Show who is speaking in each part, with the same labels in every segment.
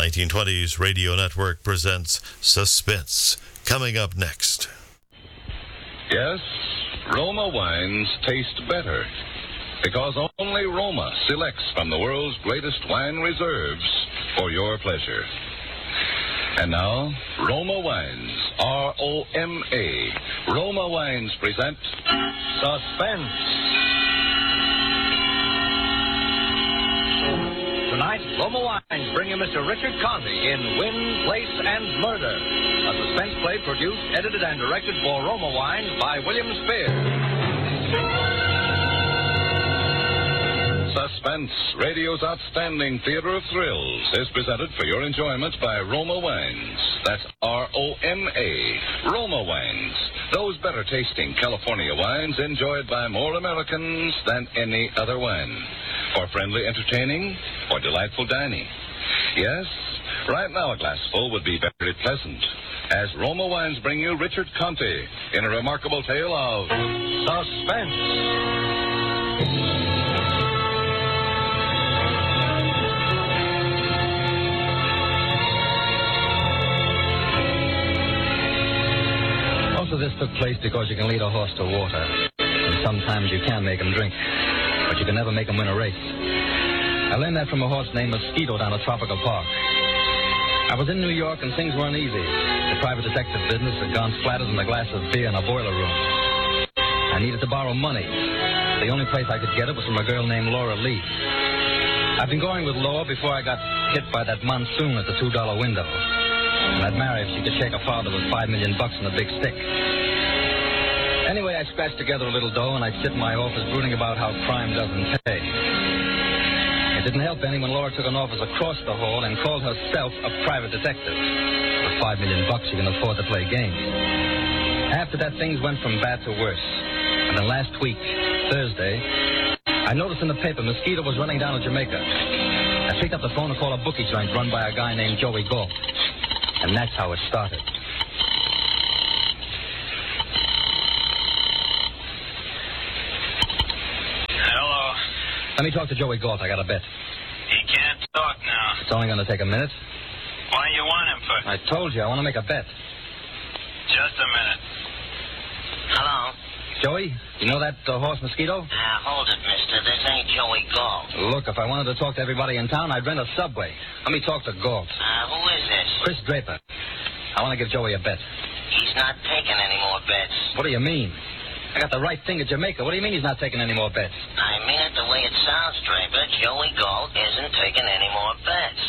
Speaker 1: 1920s Radio Network presents Suspense. Coming up next.
Speaker 2: Yes, Roma wines taste better because only Roma selects from the world's greatest wine reserves for your pleasure. And now, Roma Wines, R-O-M-A. Roma Wines present Suspense.
Speaker 3: Tonight, Roma Wines bring you Mr. Richard Conte in Wind, Place, and Murder, a suspense play produced, edited, and directed for Roma Wines by William Spear.
Speaker 2: Suspense, radio's outstanding theater of thrills, is presented for your enjoyment by Roma Wines. That's R-O-M-A, Roma Wines. Those better-tasting California wines enjoyed by more Americans than any other wine. For friendly entertaining or delightful dining. Yes, right now a glassful would be very pleasant. As Roma Wines bring you Richard Conte in a remarkable tale of suspense.
Speaker 4: Most of this took place because you can lead a horse to water. And sometimes you can make him drink. But you can never make him win a race. I learned that from a horse named Mosquito down at Tropical Park. I was in New York and things weren't easy. The private detective business had gone flat as in a glass of beer in a boiler room. I needed to borrow money. The only place I could get it was from a girl named Laura Lee. I'd been going with Laura before I got hit by that monsoon at the $2 window. And I'd marry if she could shake her father with $5 million and a big stick. Anyway, I scratched together a little dough, and I'd sit in my office brooding about how crime doesn't pay. It didn't help any when Laura took an office across the hall and called herself a private detective. For $5 million, you can afford to play games. After that, things went from bad to worse. And then last week, Thursday, I noticed in the paper Mosquito was running down to Jamaica. I picked up the phone to call a bookie joint run by a guy named Joey Galt. And that's how it started.
Speaker 5: Hello.
Speaker 4: Let me talk to Joey Galt. I got a bet.
Speaker 5: He can't talk now.
Speaker 4: It's only going to take a minute.
Speaker 5: What do you want him for?
Speaker 4: I told you, I want to make a bet.
Speaker 5: Just a minute.
Speaker 6: Hello?
Speaker 4: Joey, you know that horse Mosquito?
Speaker 6: Hold it, mister. This ain't Joey Galt.
Speaker 4: Look, if I wanted to talk to everybody in town, I'd rent a subway. Let me talk to Galt.
Speaker 6: Who is this?
Speaker 4: Chris Draper. I want to give Joey a bet.
Speaker 6: He's not taking any more bets.
Speaker 4: What do you mean? I got the right thing at Jamaica. What do you mean he's not taking any more bets?
Speaker 6: I mean it the way it sounds, Draper. Joey Galt isn't taking any more bets.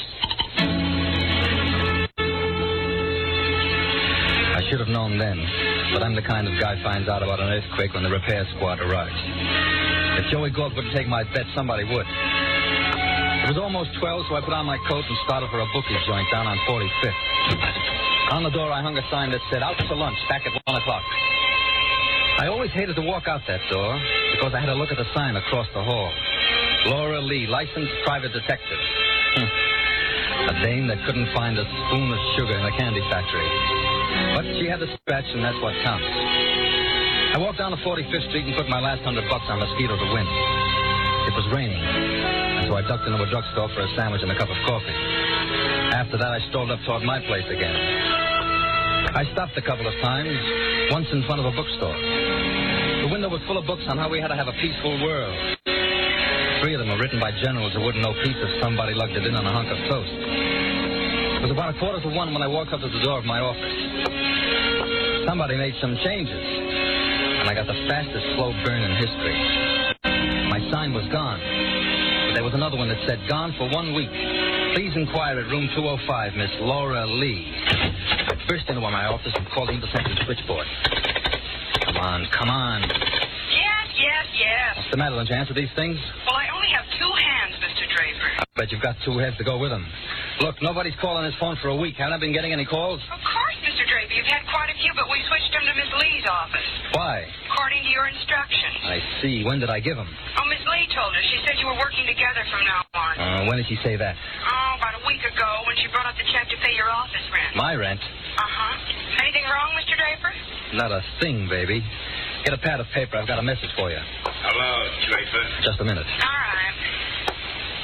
Speaker 4: I should have known then, but I'm the kind of guy finds out about an earthquake when the repair squad arrives. If Joey Galt wouldn't take my bet, somebody would. It was almost 12, so I put on my coat and started for a bookie joint down on 45th. On the door, I hung a sign that said, out to lunch, back at 1 o'clock. I always hated to walk out that door because I had to look at the sign across the hall. Laura Lee, licensed private detective. A dame that couldn't find a spoon of sugar in a candy factory. But she had the scratch, and that's what counts. I walked down to 45th Street and put my last $100 on Mosquito to win. It was raining, and so I ducked into a drugstore for a sandwich and a cup of coffee. After that, I strolled up toward my place again. I stopped a couple of times, once in front of a bookstore. The window was full of books on how we had to have a peaceful world. 3 of them were written by generals who wouldn't know peace if somebody lugged it in on a hunk of toast. It was about 1:45 when I walked up to the door of my office. Somebody made some changes, and I got the fastest slow burn in history. My sign was gone, but there was another one that said, gone for 1 week. Please inquire at room 205, Miss Laura Lee. I burst into my office and called the intersection switchboard. Come on.
Speaker 7: Yes.
Speaker 4: What's the matter? Don't you answer these things?
Speaker 7: Well, I only have 2 hands, Mr. Draper.
Speaker 4: I bet you've got 2 heads to go with them. Look, nobody's calling his phone for a week. Haven't I been getting any calls?
Speaker 7: Of course, Mr. Draper. You've had quite a few, but we switched them to Miss Lee's office.
Speaker 4: Why?
Speaker 7: According to your instructions.
Speaker 4: I see. When did I give them?
Speaker 7: Oh, Miss Lee told us. She said you were working together from now on.
Speaker 4: When did she say that?
Speaker 7: Oh, about a week ago when she brought up the check to pay your office rent.
Speaker 4: My rent?
Speaker 7: Uh-huh. Anything wrong, Mr. Draper?
Speaker 4: Not a thing, baby. Get a pad of paper. I've got a message for you.
Speaker 5: Hello, Draper.
Speaker 4: Just a minute.
Speaker 7: All right.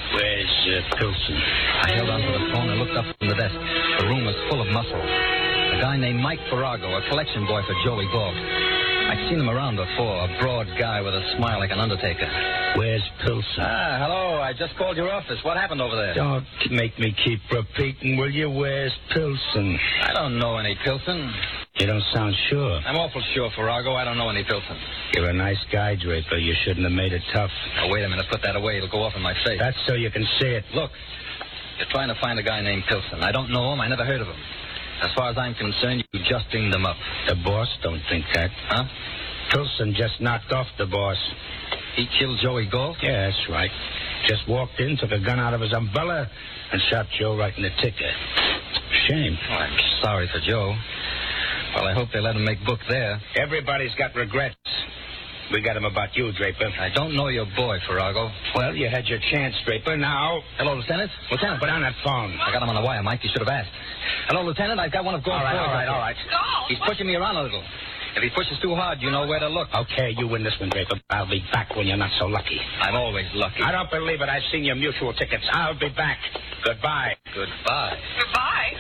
Speaker 8: Where's Pilson?
Speaker 4: I held onto the phone and looked up from the desk. The room was full of muscle. A guy named Mike Farrago, a collection boy for Joey Galt. I'd seen him around before, a broad guy with a smile like an undertaker.
Speaker 8: Where's Pilson?
Speaker 4: Hello. I just called your office. What happened over there?
Speaker 8: Don't make me keep repeating, will you? Where's Pilson?
Speaker 4: I don't know any Pilson.
Speaker 8: You don't sound sure.
Speaker 4: I'm awful sure, Farrago. I don't know any Pilson.
Speaker 8: You're a nice guy, Draper. You shouldn't have made it tough.
Speaker 4: Now, wait a minute. Put that away. It'll go off in my face.
Speaker 8: That's so you can see it.
Speaker 4: Look, you're trying to find a guy named Pilson. I don't know him. I never heard of him. As far as I'm concerned, you just dinged him up.
Speaker 8: The boss don't think that.
Speaker 4: Huh?
Speaker 8: Pilson just knocked off the boss.
Speaker 4: He killed Joey Galt?
Speaker 8: Yeah, that's right. Just walked in, took a gun out of his umbrella, and shot Joe right in the ticker. Shame.
Speaker 4: Oh, I'm sorry for Joe. Well, I hope they let him make book there.
Speaker 8: Everybody's got regrets. We got him about you, Draper.
Speaker 4: I don't know your boy, Farrago.
Speaker 8: Well, you had your chance, Draper. Now...
Speaker 4: Hello, Lieutenant? Lieutenant.
Speaker 8: Put down that phone.
Speaker 4: I got him on the wire, Mike. You should have asked. Hello, Lieutenant. I've got one of Galt's boys.
Speaker 8: All right.
Speaker 7: Galt?
Speaker 4: He's pushing me around a little. If he pushes too hard, you know where to look.
Speaker 8: Okay, you win this one, Draper. I'll be back when you're not so lucky.
Speaker 4: I'm always lucky.
Speaker 8: I don't believe it. I've seen your mutual tickets. I'll be back. Goodbye.
Speaker 4: Goodbye.
Speaker 7: Goodbye.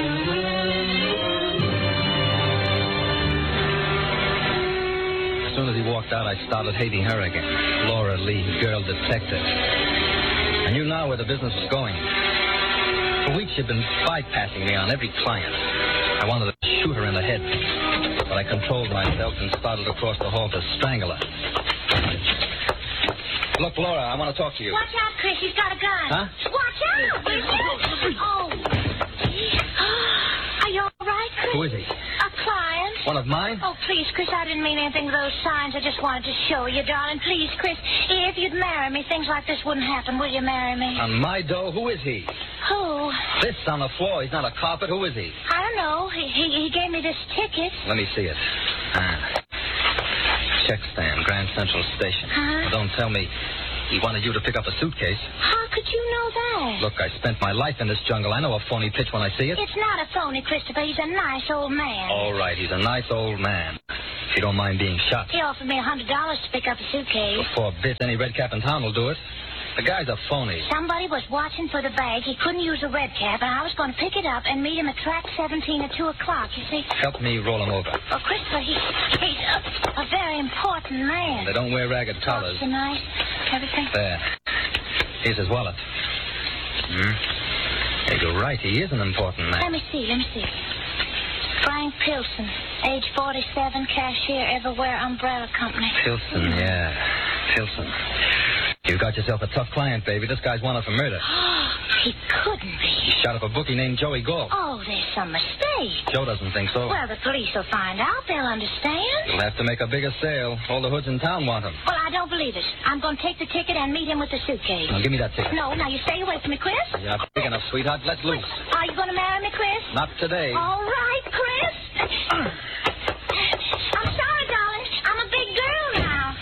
Speaker 4: As soon as he walked out, I started hating her again. Laura Lee, girl detective. I knew now where the business was going. For weeks, she'd been bypassing me on every client. I wanted to shoot her in the head. But I controlled myself and started across the hall to strangle her. Look, Laura, I want to talk to you.
Speaker 9: Watch out, Chris. He's got a gun.
Speaker 4: Huh?
Speaker 9: Watch out. Oh. Are you all right, Chris?
Speaker 4: Who is he?
Speaker 9: A client.
Speaker 4: One of mine?
Speaker 9: Oh, please, Chris, I didn't mean anything to those signs. I just wanted to show you, darling. Please, Chris, if you'd marry me, things like this wouldn't happen. Will you marry me?
Speaker 4: On my dough? Who is he?
Speaker 9: Who?
Speaker 4: This on the floor. He's not a carpet. Who is he?
Speaker 9: I don't know. He gave me this ticket.
Speaker 4: Let me see it. Check stand, Grand Central Station.
Speaker 9: Huh?
Speaker 4: Well, don't tell me he wanted you to pick up a suitcase.
Speaker 9: How could you know that?
Speaker 4: Look, I spent my life in this jungle. I know a phony pitch when I see it.
Speaker 9: It's not a phony, Christopher. He's a nice old man.
Speaker 4: All right, he's a nice old man. If you don't mind being shot.
Speaker 9: He offered me $100 to pick up a suitcase.
Speaker 4: For bits, any red cap in town will do it. The guy's a phony.
Speaker 9: Somebody was watching for the bag. He couldn't use a red cap, and I was going to pick it up and meet him at track 17 at 2 o'clock, you see.
Speaker 4: Help me roll him over.
Speaker 9: Oh, Christopher, he's a very important man.
Speaker 4: They don't wear ragged collars.
Speaker 9: Watch tonight, everything.
Speaker 4: There. Here's his wallet. Hey, you're right. He is an important man.
Speaker 9: Let me see. Frank Pilson, age 47, cashier, Everywhere Umbrella Company.
Speaker 4: Pilson, yeah. Pilson. You got yourself a tough client, baby. This guy's wanted for murder.
Speaker 9: He couldn't be.
Speaker 4: He shot up a bookie named Joey Galt.
Speaker 9: Oh, there's some mistake.
Speaker 4: Joe doesn't think so.
Speaker 9: Well, the police will find out. They'll understand.
Speaker 4: You'll have to make a bigger sale. All the hoods in town want him.
Speaker 9: Well, I don't believe it. I'm going to take the ticket and meet him with the suitcase.
Speaker 4: Now, give me that ticket.
Speaker 9: No, now you stay away from me, Chris.
Speaker 4: You're not big enough, sweetheart. Let's loose.
Speaker 9: Are you going to marry me, Chris?
Speaker 4: Not today.
Speaker 9: All right, Chris. I'm sorry, darling. I'm a big girl now.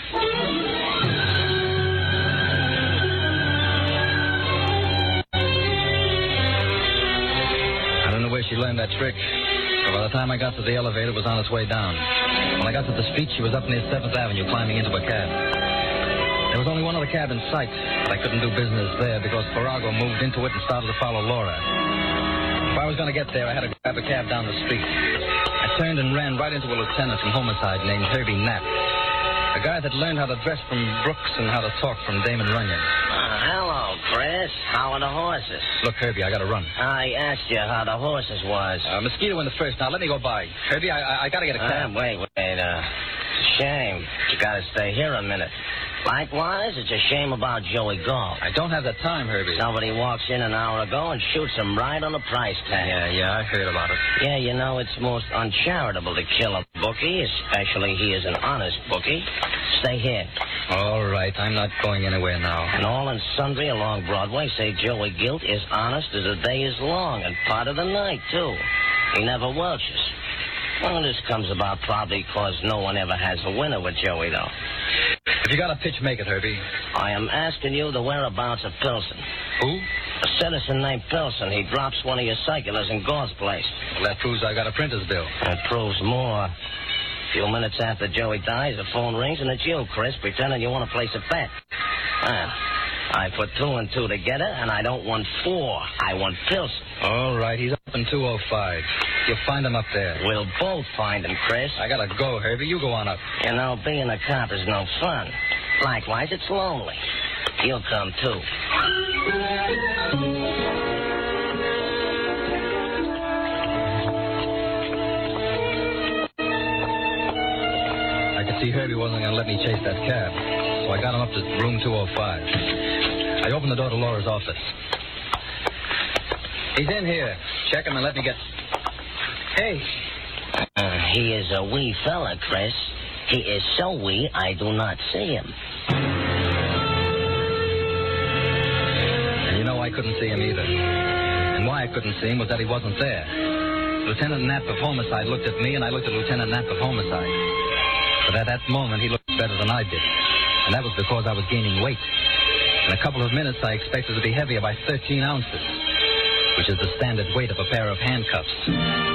Speaker 4: I don't know where she learned that trick. But by the time I got to the elevator, it was on its way down. When I got to the street, she was up near 7th Avenue climbing into a cab. There was only one other cab in sight, but I couldn't do business there because Farrago moved into it and started to follow Laura. If I was going to get there, I had to grab a cab down the street. I turned and ran right into a lieutenant from Homicide named Herbie Knapp. A guy that learned how to dress from Brooks and how to talk from Damon Runyon.
Speaker 6: Hello, Chris. How are the horses?
Speaker 4: Look, Herbie, I got to run.
Speaker 6: I asked you how the horses was.
Speaker 4: Mosquito in the first. Now, let me go by. Herbie, I got to get a cab.
Speaker 6: Wait. It's a shame. You got to stay here a minute. Likewise, it's a shame about Joey Galt.
Speaker 4: I don't have the time, Herbie.
Speaker 6: Somebody walks in an hour ago and shoots him right on the price tag.
Speaker 4: Yeah, I heard about it.
Speaker 6: Yeah, you know, it's most uncharitable to kill a bookie, especially he is an honest bookie. Stay here.
Speaker 4: All right, I'm not going anywhere now.
Speaker 6: And all and sundry along Broadway say Joey Galt is honest as the day is long, and part of the night, too. He never welches. Well, this comes about probably because no one ever has a winner with Joey, though.
Speaker 4: If you got a pitch, make it, Herbie.
Speaker 6: I am asking you the whereabouts of Pilson.
Speaker 4: Who?
Speaker 6: A citizen named Pilson. He drops one of your circulars in Galt's place.
Speaker 4: Well, that proves I got a printer's bill.
Speaker 6: That proves more. A few minutes after Joey dies, the phone rings, and it's you, Chris, pretending you want to place a bet. I put 2 and 2 together, and I don't want 4. I want Pilsen.
Speaker 4: All right, he's up in 205. You'll find him up there.
Speaker 6: We'll both find him, Chris.
Speaker 4: I gotta go, Herbie. You go on up.
Speaker 6: You know, being a cop is no fun. Likewise, it's lonely. You'll come, too.
Speaker 4: I could see Herbie wasn't going to let me chase that cab, so I got him up to room 205. I opened the door to Laura's office. He's in here. Check him and let me get... Hey.
Speaker 6: He is a wee fella, Chris. He is so wee, I do not see him.
Speaker 4: And you know I couldn't see him either. And why I couldn't see him was that he wasn't there. Lieutenant Knapp of Homicide looked at me, and I looked at Lieutenant Knapp of Homicide. But at that moment, he looked better than I did. And that was because I was gaining weight. In a couple of minutes, I expected to be heavier by 13 ounces, which is the standard weight of a pair of handcuffs.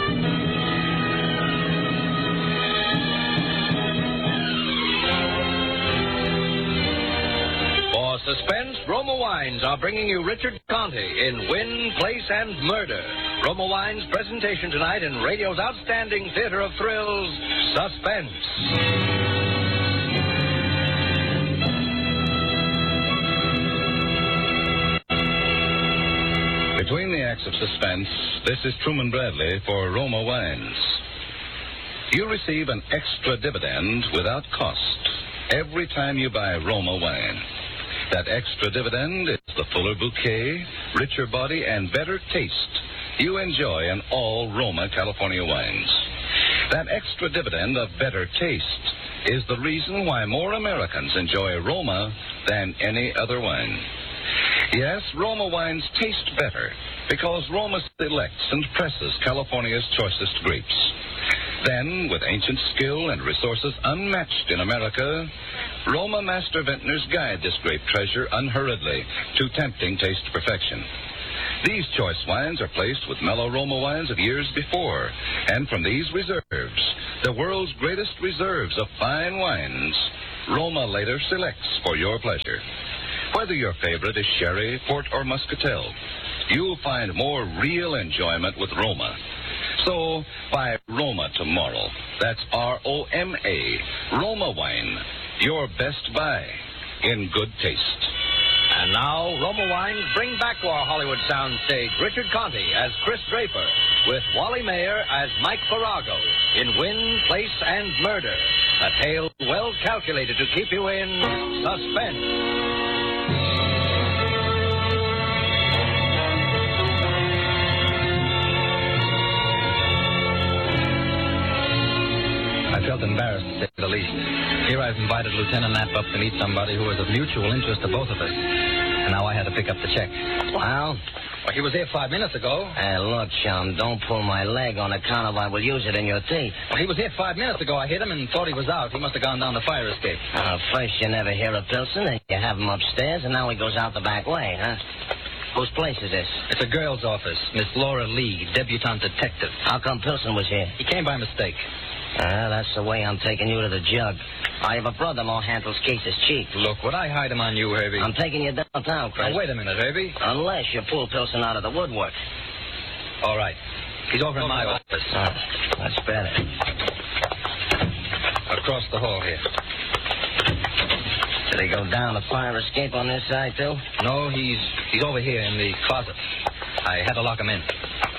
Speaker 3: For suspense, Roma Wines are bringing you Richard Conte in Win, Place, and Murder. Roma Wines' presentation tonight in radio's outstanding theater of thrills, Suspense.
Speaker 2: Between the acts of suspense, this is Truman Bradley for Roma Wines. You receive an extra dividend without cost every time you buy Roma wine. That extra dividend is the fuller bouquet, richer body, and better taste you enjoy in all Roma California wines. That extra dividend of better taste is the reason why more Americans enjoy Roma than any other wine. Yes, Roma wines taste better because Roma selects and presses California's choicest grapes. Then, with ancient skill and resources unmatched in America, Roma master vintners guide this grape treasure unhurriedly to tempting taste perfection. These choice wines are placed with mellow Roma wines of years before, and from these reserves, the world's greatest reserves of fine wines, Roma later selects for your pleasure. Whether your favorite is sherry, port, or muscatel, you'll find more real enjoyment with Roma. So, buy Roma tomorrow. That's R-O-M-A, Roma wine. Your best buy in good taste.
Speaker 3: And now, Roma Wines bring back to our Hollywood soundstage Richard Conte as Chris Draper, with Wally Mayer as Mike Farago in Win, Place, and Murder. A tale well calculated to keep you in suspense.
Speaker 4: I felt embarrassed, to say the least. Here I've invited Lieutenant Knapp up to meet somebody who was of mutual interest to both of us. And now I had to pick up the check.
Speaker 6: Well,
Speaker 4: he was here 5 minutes ago.
Speaker 6: Look, chum, don't pull my leg on account of I will use it in your teeth.
Speaker 4: Well, he was here 5 minutes ago. I hit him and thought he was out. He must have gone down the fire escape.
Speaker 6: First you never hear of Pilsen, then you have him upstairs, and now he goes out the back way, huh? Whose place is this?
Speaker 4: It's a girl's office. Miss Laura Lee, debutante detective.
Speaker 6: How come Pilsen was here?
Speaker 4: He came by mistake.
Speaker 6: That's the way I'm taking you to the jug. I have a brother-in-law handles cases cheap.
Speaker 4: Look, would I hide him on you, Herbie?
Speaker 6: I'm taking you downtown, Chris.
Speaker 4: Now, wait a minute, Herbie.
Speaker 6: Unless you pull Pilsen out of the woodwork.
Speaker 4: All right. He's over in my office.
Speaker 6: That's better.
Speaker 4: Across the hall here.
Speaker 6: Did he go down the fire escape on this side, too?
Speaker 4: No, he's over here in the closet. I had to lock him in.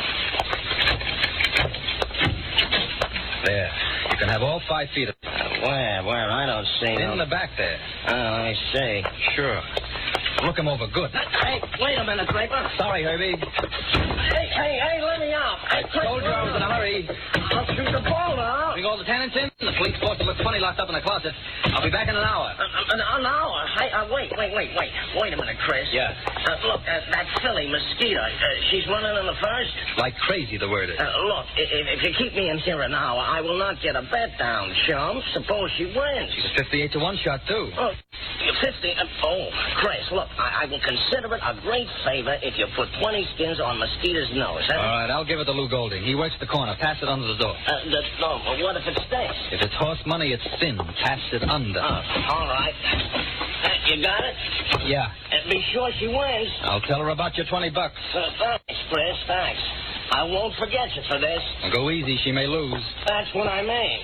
Speaker 4: There. You can have all 5 feet of it.
Speaker 6: Where? I don't see
Speaker 4: In the back there.
Speaker 6: Let me see.
Speaker 4: Sure. Look him over good.
Speaker 6: Hey, wait a minute, Draper.
Speaker 4: Sorry, Herbie.
Speaker 6: Hey, let me out.
Speaker 4: I told you I was in a hurry.
Speaker 6: I'll shoot the ball now.
Speaker 4: Bring all the tenants in. The police force will look funny locked up in the closet. I'll be back in an hour.
Speaker 6: An hour? Hey, wait. Wait a minute, Chris.
Speaker 4: Yeah.
Speaker 6: Look, that filly, Mosquito, she's running in the first?
Speaker 4: Like crazy, the word is.
Speaker 6: Look, if you keep me in here an hour, I will not get a bet down, chum. Suppose she wins.
Speaker 4: She's a 58-to-1 shot, too.
Speaker 6: Oh, 50. Chris, look, I will consider it a great favor if you put 20 skins on Mosquito's nose. Huh?
Speaker 4: All right, I'll give it to Lou Golding. He works the corner. Pass it under the door.
Speaker 6: But what if it stinks?
Speaker 4: If it's horse money, it's thin. Pass it under.
Speaker 6: All right. You got it?
Speaker 4: Yeah.
Speaker 6: And be sure she wins.
Speaker 4: I'll tell her about your $20.
Speaker 6: Thanks, Chris. Thanks. I won't forget you for this.
Speaker 4: Well, go easy. She may lose.
Speaker 6: That's what I mean.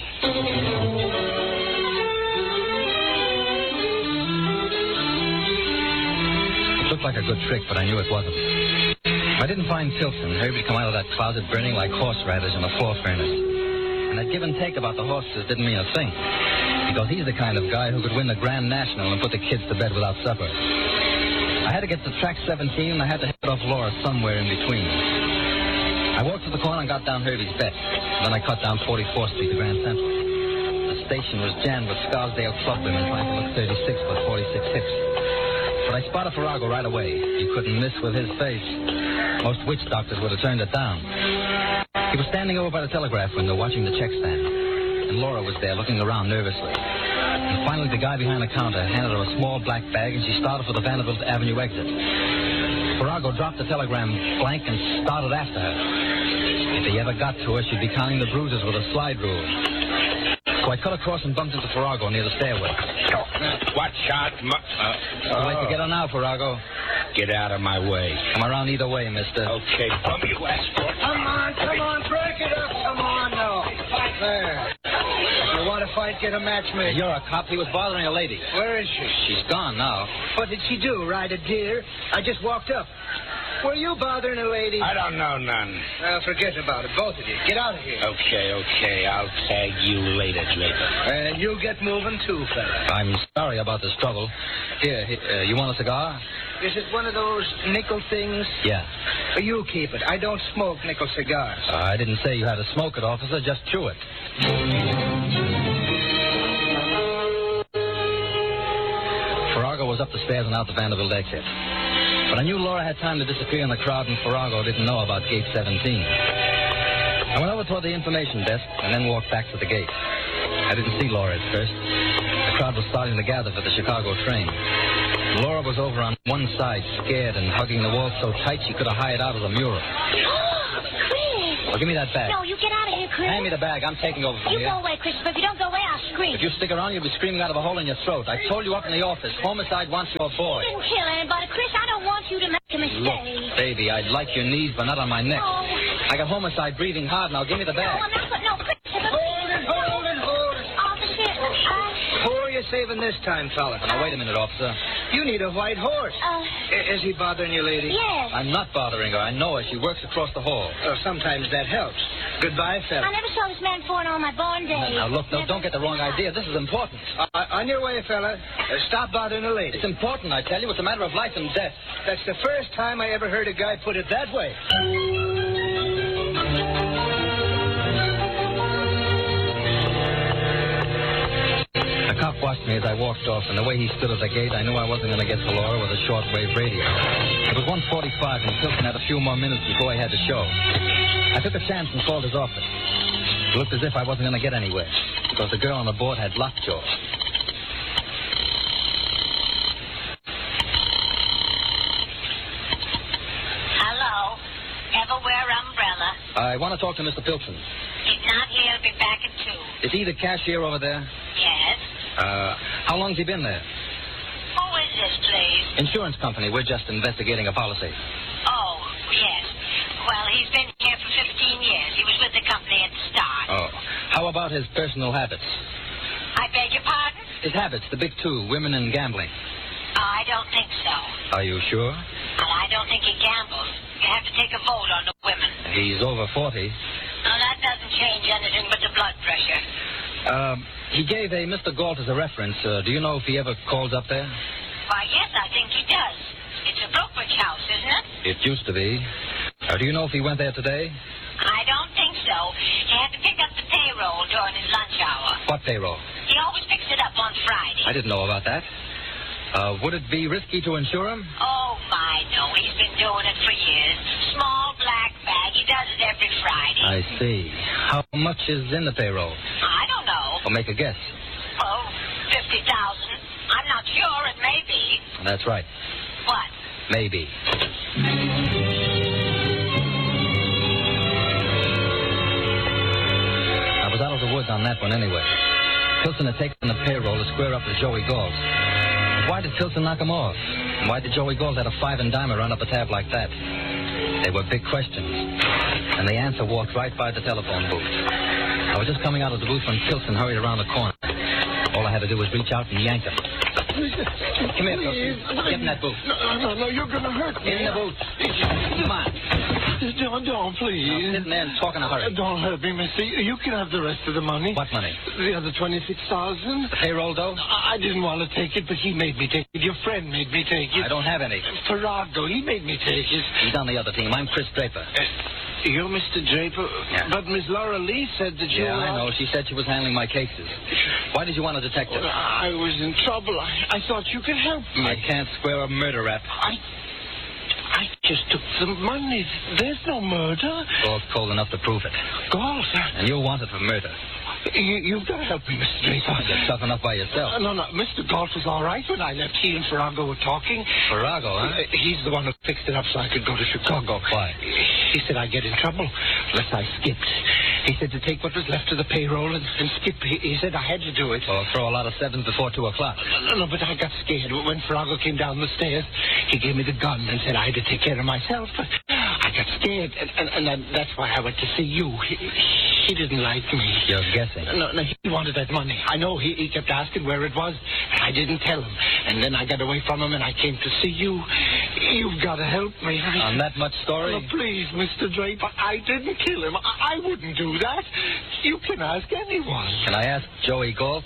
Speaker 4: It looked like a good trick, but I knew it wasn't. If I didn't find Tilson, Herbie'd come out of that closet burning like horseradish in a floor furnace. And that give and take about the horses didn't mean a thing. Because he's the kind of guy who could win the Grand National and put the kids to bed without supper. I had to get to track 17, and I had to head off Laura somewhere in between. I walked to the corner and got down Herbie's bet. Then I cut down 44th Street to Grand Central. The station was jammed with Scarsdale club women trying to look 36 but 46 hips. But I spotted Farrago right away. You couldn't miss with his face. Most witch doctors would have turned it down. He was standing over by the telegraph window watching the check stand. And Laura was there looking around nervously. And finally the guy behind the counter handed her a small black bag and she started for the Vanderbilt Avenue exit. Farrago dropped the telegram blank and started after her. If he ever got to her, she'd be counting the bruises with a slide rule. So I cut across and bumped into Farrago near the stairway.
Speaker 8: Watch out.
Speaker 4: Wait to get her now, Farrago.
Speaker 8: Get out of my way.
Speaker 4: Come around either way, mister.
Speaker 8: Okay, bum you asked for.
Speaker 10: Come on, break it up. Come on, now. There. If you want to fight, get a match made.
Speaker 4: You're a cop. He was bothering a lady.
Speaker 10: Where is she?
Speaker 4: She's gone now.
Speaker 10: What did she do, ride a deer? I just walked up. Were you bothering a lady?
Speaker 8: I don't know none.
Speaker 10: Well, forget about it, both of you. Get out of here.
Speaker 8: Okay. I'll tag you later, Draper.
Speaker 10: And you get moving, too, fella.
Speaker 4: I'm sorry about this trouble. Here, you want a cigar?
Speaker 10: Is it one of those nickel things?
Speaker 4: Yeah.
Speaker 10: You keep it. I don't smoke nickel cigars.
Speaker 4: I didn't say you had to smoke it, officer. Just chew it. Farrago was up the stairs and out the Vanderbilt exit. But I knew Laura had time to disappear in the crowd, and Farrago didn't know about gate 17. I went over toward the information desk and then walked back to the gate. I didn't see Laura at first. The crowd was starting to gather for the Chicago train. Laura was over on one side, scared and hugging the wall so tight she could have hired out of the mural.
Speaker 9: Oh, Chris.
Speaker 4: Well, give me that bag.
Speaker 9: No, you get out of here, Chris.
Speaker 4: Hand me the bag. I'm taking over from
Speaker 9: You
Speaker 4: here.
Speaker 9: go away, Christopher. If you don't go away, I'll scream.
Speaker 4: If you stick around, you'll be screaming out of a hole in your throat. I told you up in the office. Homicide wants your boy.
Speaker 9: You didn't kill anybody, Chris. I don't want you to make a mistake.
Speaker 4: Look, baby, I'd like your knees, but not on my neck.
Speaker 9: No.
Speaker 4: I got homicide breathing hard. Now give me the
Speaker 9: No,
Speaker 4: bag.
Speaker 9: I'm not. No, Christopher.
Speaker 10: Hold it.
Speaker 9: Officer,
Speaker 10: Who are you saving this time, fella?
Speaker 4: Now, wait a minute, officer.
Speaker 10: You need a white horse. Is he bothering you, lady?
Speaker 9: yes.
Speaker 4: I'm not bothering her. I know her. She works across the hall.
Speaker 10: Sometimes that helps. Goodbye, fella.
Speaker 9: I never saw this man before on my born day.
Speaker 4: Now, look, don't get the wrong idea. This is important.
Speaker 10: On your way, fella. Stop bothering the lady.
Speaker 4: It's important, I tell you. It's a matter of life and death.
Speaker 10: That's the first time I ever heard a guy put it that way.
Speaker 4: The cop watched me as I walked off, and the way he stood at the gate, I knew I wasn't going to get to Laura with a shortwave radio. It was 1:45, and Tilson had a few more minutes before he had the show. I took a chance and called his office. It looked as if I wasn't going to get anywhere, because the girl on the board had lockjaw.
Speaker 9: Hello. Ever wear umbrella?
Speaker 4: I want to talk to Mr. Pilson.
Speaker 9: He's not here. He'll be back at 2.
Speaker 4: Is he the cashier over there?
Speaker 9: Yes.
Speaker 4: How long's he been there?
Speaker 9: Who is this, please?
Speaker 4: Insurance company. We're just investigating a policy.
Speaker 9: Oh, yes. Well, he's been here for 15 years. He was with the company at the start.
Speaker 4: Oh. How about his personal habits?
Speaker 9: I beg your pardon?
Speaker 4: His habits, the big two, women and gambling.
Speaker 9: I don't think so.
Speaker 4: Are you sure?
Speaker 9: Well, I don't think he gambles. You have to take a vote on the women.
Speaker 4: He's over 40.
Speaker 9: Now, that doesn't change anything but the blood pressure.
Speaker 4: He gave a Mr. Galt as a reference. Do you know if he ever calls up there?
Speaker 9: Why, yes, I think he does. It's a brokerage house, isn't it?
Speaker 4: It used to be. Do you know if he went there today?
Speaker 9: I don't think so. He had to pick up the payroll during his lunch hour.
Speaker 4: What payroll?
Speaker 9: He always picks it up on Friday.
Speaker 4: I didn't know about that. Would it be risky to insure him?
Speaker 9: Oh, my, no. He's been doing it for years. Small black bag. He does it every Friday.
Speaker 4: I see. How much is in the payroll?
Speaker 9: I don't know.
Speaker 4: Well, make a guess.
Speaker 9: Oh, 50,000. I'm not sure. It may be.
Speaker 4: That's right.
Speaker 9: What?
Speaker 4: Maybe. I was out of the woods on that one anyway. Tilson had taken the payroll to square up with Joey Galt. Why did Pilson knock him off? And why did Joey Gold let a 5 and dimer run up a tab like that? They were big questions. And the answer walked right by the telephone booth. I was just coming out of the booth when Pilson hurried around the corner. All I had to do was reach out and yank him. Come here, Pilson. Get in that booth.
Speaker 11: No, you're going to hurt me.
Speaker 4: In the booth. Come on.
Speaker 11: Don't, please.
Speaker 4: Now, sit there and talk in a hurry.
Speaker 11: Don't hurt me, mister. You can have the rest of the money.
Speaker 4: What money?
Speaker 11: The other 26,000.
Speaker 4: The payroll dough?
Speaker 11: I didn't want to take it, but he made me take it. Your friend made me take it.
Speaker 4: I don't have any.
Speaker 11: Farrago, he made me take it.
Speaker 4: He's on the other team. I'm Chris Draper.
Speaker 11: You're Mr. Draper?
Speaker 4: Yeah.
Speaker 11: But Miss Laura Lee said that you
Speaker 4: Yeah,
Speaker 11: were...
Speaker 4: I know. She said she was handling my cases. Why did you want a detective?
Speaker 11: Well, I was in trouble. I thought you could help me.
Speaker 4: I can't square a murder rap.
Speaker 11: I just took the money. There's no murder.
Speaker 4: Gall's cold enough to prove it.
Speaker 11: Gall, sir.
Speaker 4: And you're wanted for murder.
Speaker 11: You've got to help me, Mr. Draper.
Speaker 4: You're tough enough by yourself.
Speaker 11: No. Mr. Galt was all right when I left. He and Farrago were talking.
Speaker 4: Farrago, huh?
Speaker 11: He's the one who fixed it up so I could go to Chicago.
Speaker 4: Why?
Speaker 11: He said I'd get in trouble unless I skipped. He said to take what was left of the payroll and skip. He said I had to do it.
Speaker 4: Or throw a lot of sevens before 2 o'clock.
Speaker 11: No, but I got scared. When Farrago came down the stairs, he gave me the gun and said I had to take care of myself. But I got scared, and that's why I went to see you. He didn't like me.
Speaker 4: You're guessing.
Speaker 11: No, he wanted that money. I know he kept asking where it was, and I didn't tell him. And then I got away from him, and I came to see you. You've got to help me.
Speaker 4: On that much story?
Speaker 11: Oh, please, Mr. Draper, I didn't kill him. I wouldn't do that. You can ask anyone.
Speaker 4: Can I ask Joey Galt?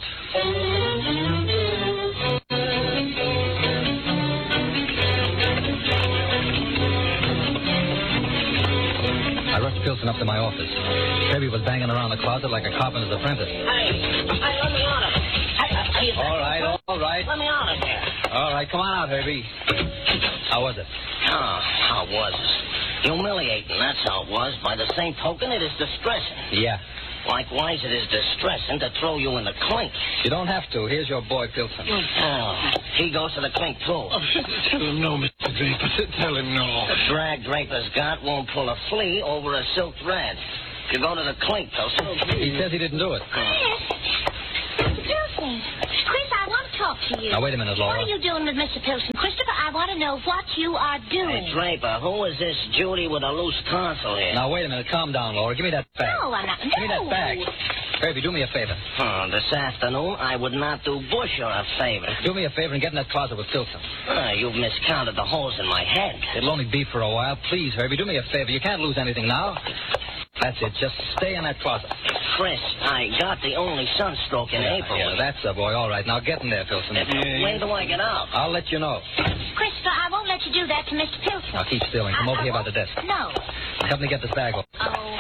Speaker 4: I rushed Pilson up to my office. Herbie was banging around the closet like a carpenter's apprentice.
Speaker 6: Hey, let me on it.
Speaker 4: All right.
Speaker 6: Let me on it there.
Speaker 4: All right, come on out, Herbie. How was it?
Speaker 6: Oh, how was it? Humiliating, that's how it was. By the same token, it is distressing.
Speaker 4: Yeah.
Speaker 6: Likewise, it is distressing to throw you in the clink.
Speaker 4: You don't have to. Here's your boy, Pilson.
Speaker 6: Oh, he goes to the clink, too.
Speaker 11: Oh, tell him no, Mr. Draper. Tell him no.
Speaker 6: The drag Draper's got won't pull a flea over a silk thread. You go to the clink, Pilson.
Speaker 4: He says he didn't do it.
Speaker 9: Pilson. Chris, I want to talk to you.
Speaker 4: Now, wait a minute, Laura.
Speaker 9: What are you doing with Mr. Pilson? Christopher, I want to know what you are doing.
Speaker 6: Hey, Draper, who is this Judy with a loose tonsil here?
Speaker 4: Now, wait a minute. Calm down, Laura. Give me that bag.
Speaker 9: No, I'm not. No.
Speaker 4: Give me that bag. Herbie, do me a favor.
Speaker 6: This afternoon, I would not do Busher a favor.
Speaker 4: Do me a favor and get in that closet with Pilson.
Speaker 6: You've miscounted the holes in my head.
Speaker 4: It'll only be for a while. Please, Herbie, do me a favor. You can't lose anything now. That's it. Just stay in that closet.
Speaker 6: Chris, I got the only sunstroke in April.
Speaker 4: Yeah, that's the boy. All right. Now get in there, Pilson.
Speaker 6: When do I get out?
Speaker 4: I'll let you know.
Speaker 9: Christopher, I won't let you do that to Mr. Pilson.
Speaker 4: Now keep still and come over here by the desk.
Speaker 9: No.
Speaker 4: Help me get this bag off.
Speaker 9: Oh.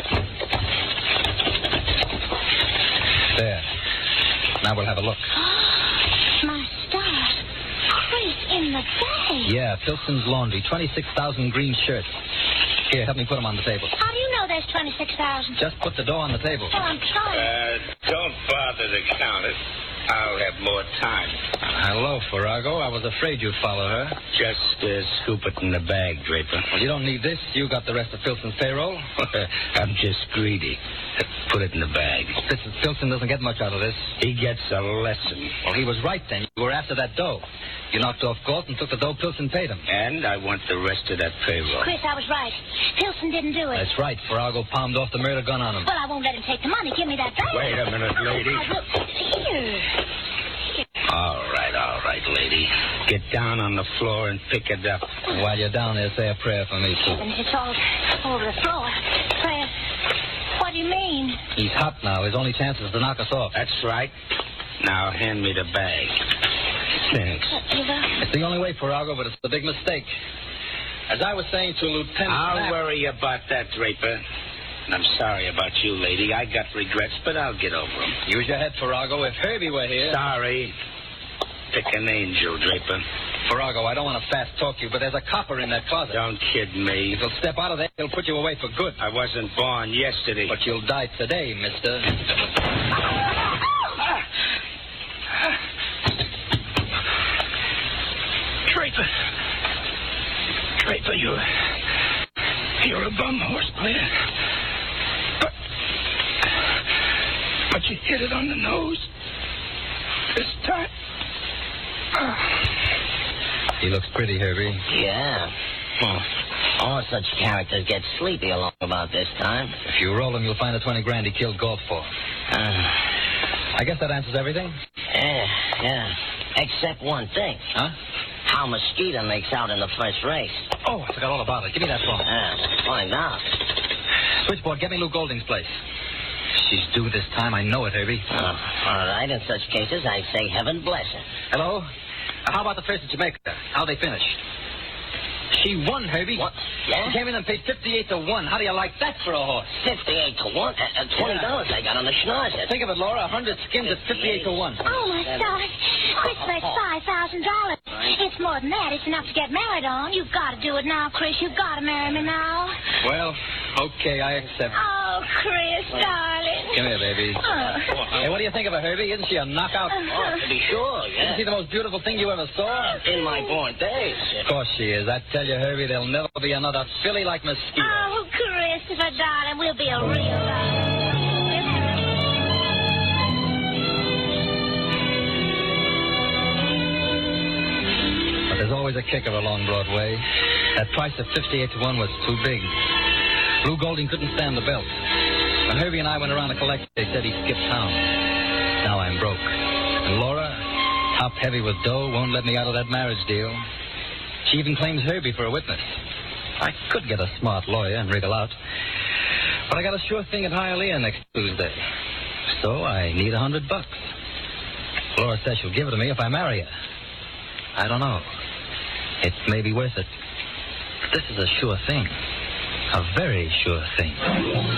Speaker 4: There. Now we'll have a look.
Speaker 9: My stars. Chris, in the bag.
Speaker 4: Yeah, Pilson's laundry. 26,000 green shirts. Here, help me put them on the table.
Speaker 9: How do you know there's 26,000?
Speaker 4: Just put the dough on the table.
Speaker 9: Oh, I'm trying.
Speaker 8: Don't bother to count it. I'll have more time.
Speaker 4: Hello, Farrago. I was afraid you'd follow her.
Speaker 8: Just scoop it in the bag, Draper.
Speaker 4: Well, you don't need this. You got the rest of Pilson's payroll.
Speaker 8: I'm just greedy. Put it in the bag.
Speaker 4: Pilson doesn't get much out of this.
Speaker 8: He gets a lesson.
Speaker 4: Well, he was right then. You were after that dough. You knocked off Galt and took the dough. Pilson paid him.
Speaker 8: And I want the rest of that payroll.
Speaker 9: Chris, I was right. Pilson didn't do it.
Speaker 4: That's right. Farrago palmed off the murder gun on him.
Speaker 9: Well, I won't let him take the money. Give me that bag.
Speaker 8: Wait a minute, lady.
Speaker 9: I will. Here.
Speaker 8: All right, lady. Get down on the floor and pick it up.
Speaker 4: While you're down there, say a prayer for me, too.
Speaker 9: And it's all over the floor. Prayer. What do you mean?
Speaker 4: He's hot now. His only chance is to knock us off.
Speaker 8: That's right. Now hand me the bag. Thanks.
Speaker 4: It's the only way, Farrago, but it's a big mistake. As I was saying to Lieutenant...
Speaker 8: I'll worry about that, Draper. And I'm sorry about you, lady. I got regrets, but I'll get over them.
Speaker 4: Use your head, Farrago. If Herbie were here...
Speaker 8: Sorry. Pick an angel, Draper.
Speaker 4: Farrago, I don't want to fast talk you, but there's a copper in that closet.
Speaker 8: Don't kid me.
Speaker 4: If he'll step out of there, he'll put you away for good.
Speaker 8: I wasn't born yesterday.
Speaker 4: But you'll die today, mister.
Speaker 11: Draper, you're a bum horse player. But you hit it on the nose. This time.
Speaker 4: He looks pretty, Herbie.
Speaker 6: Yeah. All such characters get sleepy along about this time.
Speaker 4: If you roll him, you'll find the 20 grand he killed Galt for. I guess that answers everything?
Speaker 6: Yeah. Except one thing.
Speaker 4: Huh?
Speaker 6: How Mosquito makes out in the first race.
Speaker 4: Oh, I forgot all about it. Give me that phone.
Speaker 6: Find out.
Speaker 4: Switchboard, get me Lou Golding's place. She's due this time. I know it, Herbie.
Speaker 6: All right. In such cases, I say heaven bless her.
Speaker 4: Hello? How about the first at Jamaica? How they finished? She won, Herbie.
Speaker 6: What? Yeah?
Speaker 4: She came in and paid 58 to 1. How do you like that for a horse?
Speaker 6: 58 to 1? $20 I got on the schnozzer.
Speaker 4: Think of it, Laura. 100 skins at 58 to 1.
Speaker 9: Oh, my gosh. Chris makes $5,000. It's more than that. It's enough to get married on. You've got to do it now, Chris. You've got to marry me now.
Speaker 4: Well, okay, I accept.
Speaker 9: Oh, Chris, darling.
Speaker 4: Come here, baby. Hey, what do you think of her, Herbie? Isn't she a knockout?
Speaker 6: To be sure, yeah.
Speaker 4: Isn't she the most beautiful thing you ever saw?
Speaker 6: In my born days.
Speaker 4: Of course she is. I tell you, Herbie, there'll never be another filly like Mosquito.
Speaker 9: Oh, Christopher, darling, we'll be a real love.
Speaker 4: But there's always a kicker along Broadway. That price of 58 to 1 was too big. Lou Golding couldn't stand the belt. When Herbie and I went around to collect, they said he skipped town. Now I'm broke. And Laura, top heavy with dough, won't let me out of that marriage deal. She even claims Herbie for a witness. I could get a smart lawyer and wriggle out. But I got a sure thing at Hialeah next Tuesday. So I need $100. Laura says she'll give it to me if I marry her. I don't know. It may be worth it. But this is a sure thing. A very sure thing.